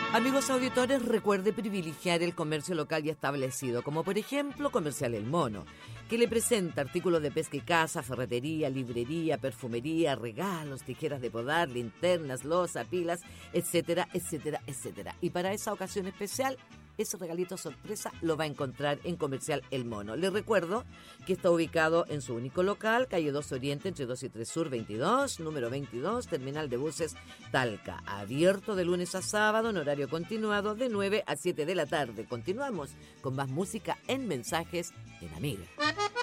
Amigos auditores, recuerde privilegiar el comercio local ya establecido, como por ejemplo Comercial El Mono, que le presenta artículos de pesca y caza, ferretería, librería, perfumería, regalos, tijeras de podar, linternas, loza, pilas, etcétera, etcétera, etcétera. Y para esa ocasión especial, ese regalito sorpresa lo va a encontrar en Comercial El Mono. Les recuerdo que está ubicado en su único local, calle 2 Oriente, entre 2 y 3 Sur 22, número 22, terminal de buses Talca. Abierto de lunes a sábado en horario continuado de 9 a 7 de la tarde. Continuamos con más música en Mensajes en Amiga.